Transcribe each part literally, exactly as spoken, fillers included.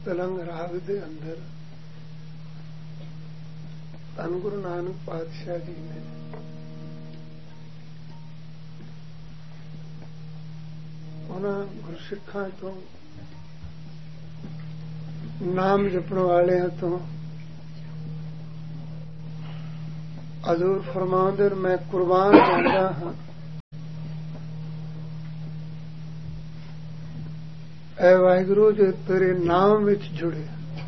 ਤਲੰਗ ਰਾਗ ਦੇ ਅੰਦਰ ਧੰਨ ਗੁਰੂ ਨਾਨਕ ਪਾਤਸ਼ਾਹ ਜੀ ਨੇ ਉਹਨਾਂ ਗੁਰਸਿੱਖਾਂ ਤੋਂ ਨਾਮ ਜਪਣ ਵਾਲਿਆਂ ਤੋਂ ਹਜ਼ੂਰ ਫਰਮਾਉਂਦੇ ਮੈਂ ਕੁਰਬਾਨ ਜਾਂਦਾ ਹਾਂ ਐ ਵਾਹਿਗੁਰੂ ਜੋ ਤੇਰੇ ਨਾਮ ਵਿੱਚ ਜੁੜੇ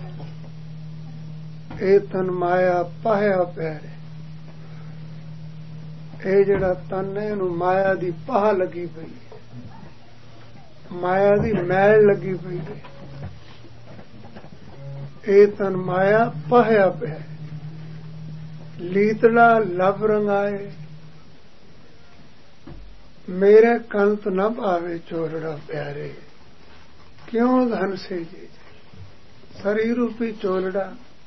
ਇਹ ਤਨ ਮਾਇਆ ਪਾਹਿਆ ਪਿਆਰੇ ਇਹ ਜਿਹੜਾ ਤਨ ਹੈ ਇਹਨੂੰ ਮਾਇਆ ਦੀ ਪਾਹ ਲੱਗੀ ਪਈ ਮਾਇਆ ਦੀ ਮੈਲ ਲੱਗੀ ਪਈ ਇਹ ਤਨ ਮਾਇਆ ਪਾਹਿਆ ਪਿਆ ਲੀਤੜਾ ਲਬ ਰੰਗਾਏ ਮੇਰੇ ਕੰਤ ਨਾ ਭਾਵੇ ਚੋਲੜਾ ਪਿਆਰੇ ਕਿਉਂ ਧਨ ਸੇ ਜੀ ਸਰੀਰ ਰੂਪੀ ਚੋਲੜਾ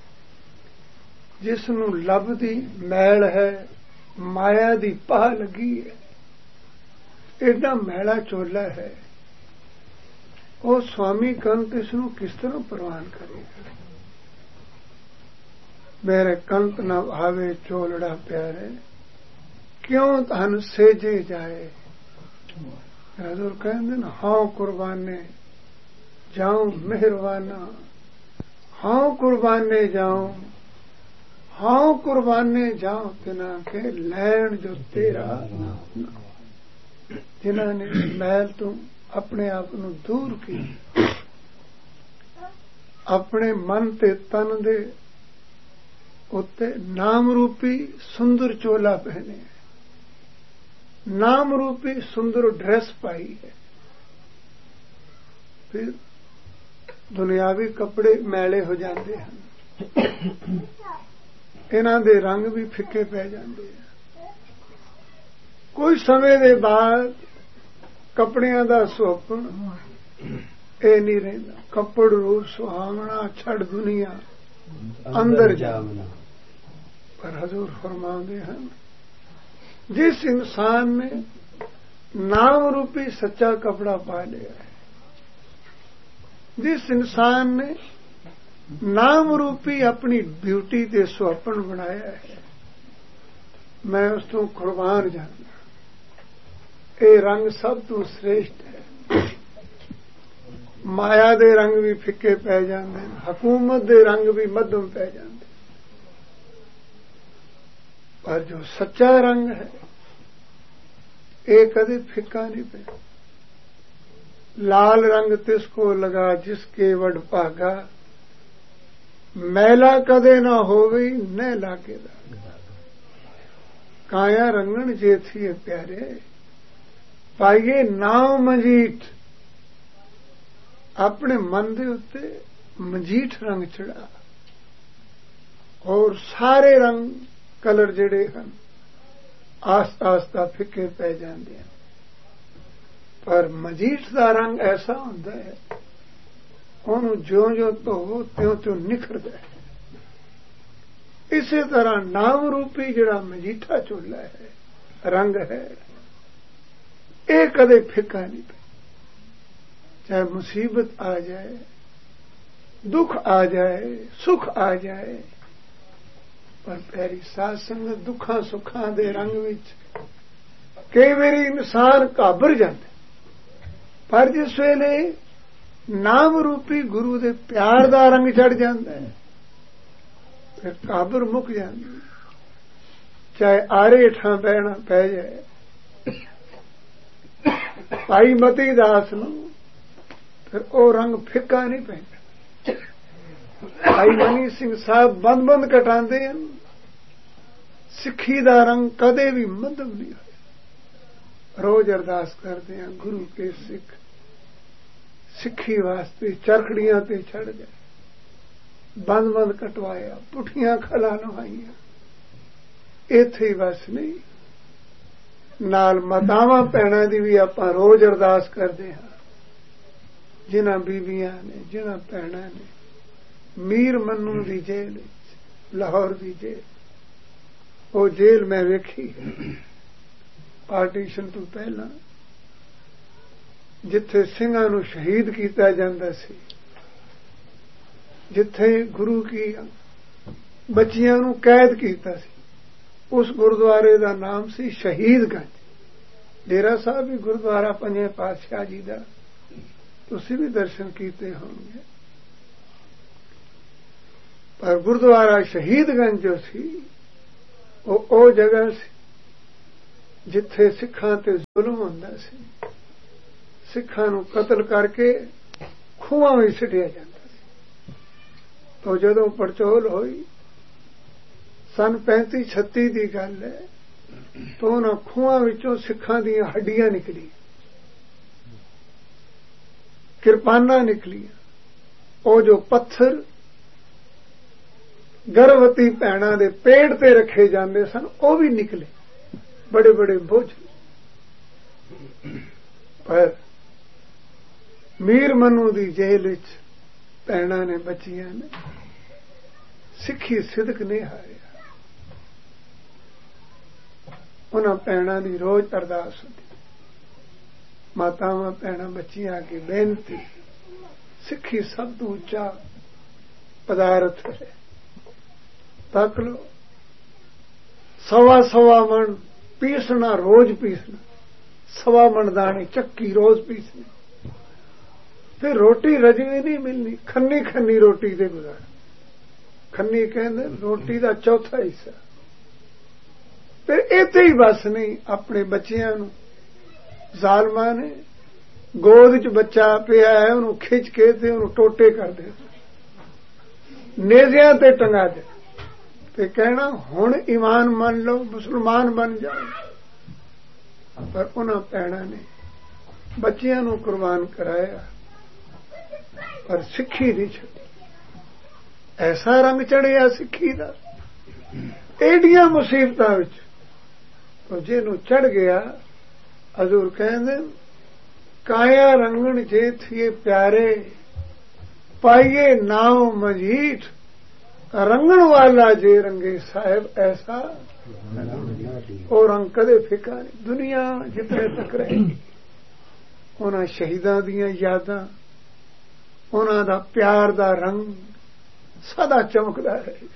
ਜਿਸ ਨੂੰ ਲਬ ਦੀ ਮੈਲ ਹੈ ਮਾਇਆ ਦੀ ਪਾਹ ਲੱਗੀ ਹੈ ਏਡਾ ਮੈਲਾ ਚੋਲਾ ਹੈ ਉਹ ਸਵਾਮੀ ਕੰਤ ਇਸ ਨੂੰ ਕਿਸ ਤਰ੍ਹਾਂ ਪ੍ਰਵਾਨ ਕਰੇਗਾ ਮੇਰੇ ਕੰਤ ਨਾ ਆਵੇ ਚੋਲੜਾ ਪਿਆਰੇ ਕਿਉਂ ਧਨ ਸੇਜੇ ਜਾਏ ਹਜ਼ੂਰ ਕਹਿੰਦੇ ਨਾ ਹਾਂ ਕੁਰਬਾਨੇ ਜਾਉ ਮਿਹਰਬਾਨਾ ਹਾਂ ਕੁਰਬਾਨੇ ਜਾਉ ਹਾਂ ਕੁਰਬਾਨੇ ਜਾਉ ਤਿਨਾਂ ਕੇ ਲੈਣ ਜੋ ਤੇਰਾ ਜਿਨ੍ਹਾਂ ਨੇ ਮੈਲ ਤੋਂ ਆਪਣੇ ਆਪ ਨੂੰ ਦੂਰ ਕੀਤਾ ਆਪਣੇ ਮਨ ਤੇ ਤਨ ਦੇ ਉੱਤੇ ਨਾਮ ਰੂਪੀ ਸੁੰਦਰ ਚੋਲਾ ਪਹਿਨੇ ਨਾਮ ਰੂਪੀ ਸੁੰਦਰ ਡਰੈਸ ਪਾਈ ਹੈ ਫਿਰ ਦੁਨਿਆਵੀ ਕੱਪੜੇ ਮੈਲੇ ਹੋ ਜਾਂਦੇ ਹਨ ਇਹਨਾਂ ਦੇ ਰੰਗ ਵੀ ਫਿੱਕੇ ਪੈ ਜਾਂਦੇ ਆ ਕੋਈ ਸਮੇਂ ਦੇ ਬਾਅਦ ਕੱਪੜਿਆਂ ਦਾ ਸੁਹੱਪਣ ਇਹ ਨਹੀਂ ਰਹਿੰਦਾ ਕੱਪੜ ਰੂਪ ਸੁਹਾਵਣਾ ਛੱਡ ਦੁਨੀਆ ਅੰਦਰ ਜਾਵਣਾ ਪਰ ਹਜ਼ੂਰ ਫਰਮਾਉਂਦੇ ਹਨ ਜਿਸ ਇਨਸਾਨ ਨੇ ਨਾਮ ਰੂਪੀ ਸੱਚਾ ਕਪੜਾ ਪਾ ਲਿਆ ਹੈ जिस इंसान ने नाम रूपी अपनी ब्यूटी ते सुहपन बनाया है मैं उस तो कुर्बान जाना ये रंग सब तो श्रेष्ठ है माया दे रंग भी फिक्के पै जाते हुकूमत दे रंग भी मध्यम पै जाते पर जो सच्चा रंग है ये कदे फिक्का नहीं पै लाल रंग तिसको लगा जिसके वड भागा मैला कदे ना हो गई न लागे काया रंगन जे थी प्यारे पाइए नाव मजीठ अपने मन दे उत्ते मजीठ रंग चढ़ा और सारे रंग कलर जेड़े हैं आस्ता आस्ता फिक्के पै जाते हैं पर मजीठ का रंग ऐसा होता है ਉਹਨੂੰ ਜਿਉਂ ਜਿਉਂ ਧੋਵੋ ਤਿਉਂ ਤਿਉਂ ਨਿਖਰਦਾ ਹੈ ਇਸੇ ਤਰ੍ਹਾਂ ਨਾਮ ਰੂਪੀ ਜਿਹੜਾ ਮਜੀਠਾ ਚੋਲਾ ਹੈ ਰੰਗ ਹੈ ਇਹ ਕਦੇ ਫਿੱਕਾ ਨਹੀਂ ਚਾਹੇ ਮੁਸੀਬਤ ਆ ਜਾਏ ਦੁੱਖ ਆ ਜਾਏ ਸੁਖ ਆ ਜਾਏ ਪਰ ਪਿਆਰੀ ਸਾਧ ਸੰਗਤ ਦੁੱਖਾਂ ਸੁੱਖਾਂ ਦੇ ਰੰਗ ਵਿੱਚ ਕਈ ਵਾਰੀ ਇਨਸਾਨ ਘਾਬਰ ਜਾਂਦਾ पर जिस वेले नाम रूपी गुरु दे प्यार दा रंग चढ़ जाता है फिर काबर मुक जाती चाहे आरे हेठां पैना पै जाए भाई मती दास नूं फिर ओ रंग फिक्का नहीं पैंदा भाई मनी सिंह साहब बंद बंद कटांदे हन सिक्खी दा रंग कदे भी मध्यम नहीं होया रोज अरदास करते हैं गुरु के सिख सिक्खी वास्ते चरखड़ियां ते चढ़ गए बंद बंद कटवाया पुठियां खला नवाइया इत्थे ही बस नहीं नाल मातावां भैणां दी भी आपां रोज अरदास करते हैं जिन्हां बीबियां ने जिन्हां भैणां ने मीर मन्नू दी जेल लाहौर दी जेल वो जेल मैं वेखी पार्टीशन तो पहला जिथे ਸਿੰਘਾਂ ਨੂੰ शहीद किया जाता सी ਜਿੱਥੇ ਗੁਰੂ ਕੀ ਬੱਚਿਆਂ ਨੂੰ ਕੈਦ ਕੀਤਾ ਸੀ, ਉਸ ਗੁਰਦੁਆਰੇ ਦਾ ਨਾਮ ਸੀ ਸ਼ਹੀਦਗੰਜ। ਡੇਰਾ ਸਾਹਿਬ ਵੀ ਗੁਰਦੁਆਰਾ ਪੰਜਵੇਂ ਪਾਤਸ਼ਾਹ ਜੀ ਦਾ, ਤੁਸੀਂ ਵੀ ਦਰਸ਼ਨ ਕੀਤੇ ਹੋਣਗੇ। ਪਰ ਗੁਰਦੁਆਰਾ ਸ਼ਹੀਦਗੰਜ ਜੋ ਸੀ ਉਹ ਉਹ ਜਗ੍ਹਾ ਸੀ ਜਿੱਥੇ ਸਿੱਖਾਂ ਤੇ ਜ਼ੁਲਮ ਹੁੰਦਾ ਸੀ। ਸਿੱਖਾਂ ਨੂੰ ਕਤਲ ਕਰਕੇ ਖੂਹਾਂ ਵਿੱਚ ਸਿੱਟਿਆ ਜਾਂਦਾ ਸੀ। ਤਾਂ ਜਦੋਂ ਪੜਚੋਲ ਹੋਈ ਸਨ ਪੈਂਤੀ ਛੱਤੀ ਦੀ ਗੱਲ ਹੈ, ਤਾਂ ਉਹਨਾਂ ਖੂਹਾਂ ਵਿੱਚੋਂ ਸਿੱਖਾਂ ਦੀਆਂ ਹੱਡੀਆਂ ਨਿਕਲੀਆਂ, ਕਿਰਪਾਨਾਂ ਨਿਕਲੀਆਂ। ਉਹ ਜੋ ਪੱਥਰ ਗਰਭਵਤੀ ਭੈਣਾਂ ਦੇ ਪੇਟ ਤੇ ਰੱਖੇ ਜਾਂਦੇ ਸਨ ਉਹ ਵੀ ਨਿਕਲੇ, ਬੜੇ ਬੜੇ ਬੋਝ। ਪਰ ਮੀਰ ਮਨੂ ਦੀ ਜੇਲ੍ਹ ਵਿੱਚ ਭੈਣਾਂ ਨੇ, ਬੱਚੀਆਂ ਨੇ ਸਿੱਖੀ ਸਿਦਕ ਨਹੀਂ ਹਾਰਿਆ। ਉਹਨਾਂ ਭੈਣਾਂ ਦੀ ਰੋਜ਼ ਅਰਦਾਸ ਹੁੰਦੀ, ਮਾਤਾਵਾਂ ਭੈਣਾਂ ਬੱਚੀਆਂ ਅੱਗੇ ਬੇਨਤੀ, ਸਿੱਖੀ ਸਭ ਤੋਂ ਉੱਚਾ ਪਦਾਰਥ ਹੈ। ਤੱਕ ਲੋ ਸਵਾ ਸਵਾ ਮਣ ਪੀਸਣਾ, ਰੋਜ਼ ਪੀਸਣਾ, ਸਵਾ ਮਣ ਦਾਣੇ ਚੱਕੀ ਰੋਜ਼ ਪੀਸਣੀ। ਫਿਰ ਰੋਟੀ ਰਜਵੀ ਨਹੀਂ ਮਿਲਣੀ, ਖੰਨੀ ਖੰਨੀ ਰੋਟੀ ਦੇ ਗੁਜ਼ਾਰਾ। ਖੰਨੀ ਕਹਿੰਦੇ ਰੋਟੀ ਦਾ ਚੌਥਾ ਹਿੱਸਾ। ਫਿਰ ਇੱਥੇ ਹੀ ਬਸ ਨਹੀਂ, ਆਪਣੇ ਬੱਚਿਆਂ ਨੂੰ ਜ਼ਾਲਮਾਂ ਨੇ ਗੋਦ 'ਚ ਬੱਚਾ ਪਿਆ ਹੈ ਉਹਨੂੰ ਖਿੱਚ ਕੇ ਤੇ ਉਹਨੂੰ ਟੋਟੇ ਕਰ ਦੇ, ਨੇਜ਼ਿਆਂ ਤੇ ਟੰਗਾ ਦੇ ਤੇ ਕਹਿਣਾ ਹੁਣ ਈਮਾਨ ਮੰਨ ਲਓ, ਮੁਸਲਮਾਨ ਬਣ ਜਾਓ। ਪਰ ਉਹਨਾਂ ਭੈਣਾਂ ਨੇ ਬੱਚਿਆਂ ਨੂੰ ਕੁਰਬਾਨ ਕਰਾਇਆ ਪਰ ਸਿੱਖੀ ਨਹੀਂ ਛੱਡੀ। ਐਸਾ ਰੰਗ ਚੜਿਆ ਸਿੱਖੀ ਦਾ ਏਡੀਆਂ ਮੁਸੀਬਤਾਂ ਵਿੱਚ, तो ਜਿਹਨੂੰ ਚੜ ਗਿਆ ਹਜ਼ੂਰ ਕਹਿੰਦੇ ਕਾਇਆ ਰੰਗਣ ਜੇ ਥੀਏ ਪਿਆਰੇ ਪਾਈਏ ਨਾਉ ਮਜੀਠ, ਰੰਗਣ ਵਾਲਾ ਜੇ ਰੰਗੇ ਸਾਹਿਬ ਐਸਾ ਉਹ ਰੰਗ ਕਦੇ ਫਿੱਕਾ ਨਹੀਂ। ਦੁਨੀਆ ਜਿੱਥੇ ਤੱਕ ਰਹੇਗੀ ਉਹਨਾਂ ਸ਼ਹੀਦਾਂ ਦੀਆਂ ਯਾਦਾਂ, ਉਹਨਾਂ ਦਾ ਪਿਆਰ ਦਾ ਰੰਗ ਸਦਾ ਚਮਕਦਾ ਰਹੇ।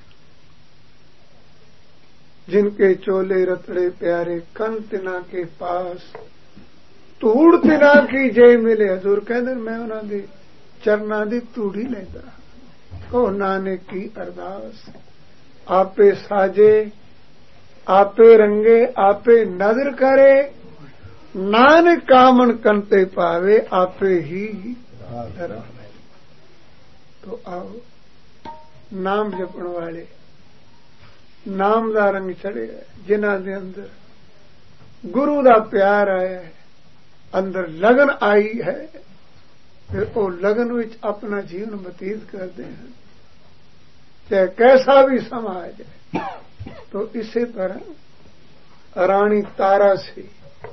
जिनके चोले रतड़े प्यारे कन तिना के पास धूड़ तिना की जे मिले। हजूर कहते मैं उन्हां दे चरनां दी धूड़ी लैंदा, कहो नानक की अरदास, आपे साजे आपे रंगे आपे नजर करे, नानक कामन कंते पावे आपे ही धरावे। तो आओ नाम जपण वाले नाम का रंग चढ़िया, जिन्हां दे अंदर गुरु का प्यार आया है, अंदर लगन आई है, फिर वो लगन विच अपना जीवन बतीत करते हैं, चाहे कैसा भी समा आ जाए। तो इसी तरह रानी तारा सी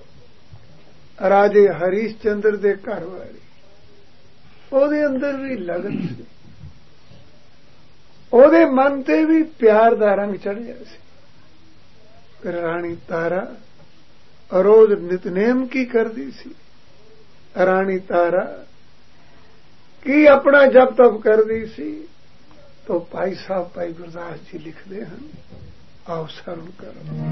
राजे हरीशचंद्र दे घर वाली, ओदे अंदर भी लगन सी, ਉਹਦੇ ਮਨ ਤੇ ਵੀ ਪਿਆਰ ਦਾ ਰੰਗ ਚੜ੍ਹਿਆ ਸੀ। ਫਿਰ ਰਾਣੀ ਤਾਰਾ ਰੋਜ਼ ਨਿਤਨੇਮ ਕੀ ਕਰਦੀ ਸੀ? ਰਾਣੀ ਤਾਰਾ ਕੀ ਆਪਣਾ ਜਪ ਤਪ ਕਰਦੀ ਸੀ? तो भाई साहब भाई गुरदास जी लिखते हैं, आओ शरण करो।